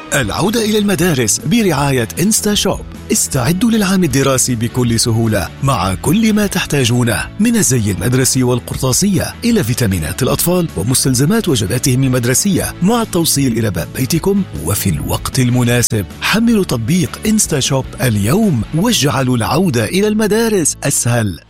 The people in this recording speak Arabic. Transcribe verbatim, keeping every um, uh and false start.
العودة إلى المدارس برعاية إنستا شوب. استعدوا للعام الدراسي بكل سهولة مع كل ما تحتاجونه من الزي المدرسي والقرطاسية إلى فيتامينات الأطفال ومستلزمات وجباتهم المدرسية مع التوصيل إلى باب بيتكم وفي الوقت المناسب. حملوا تطبيق إنستا شوب اليوم واجعلوا العودة إلى المدارس أسهل.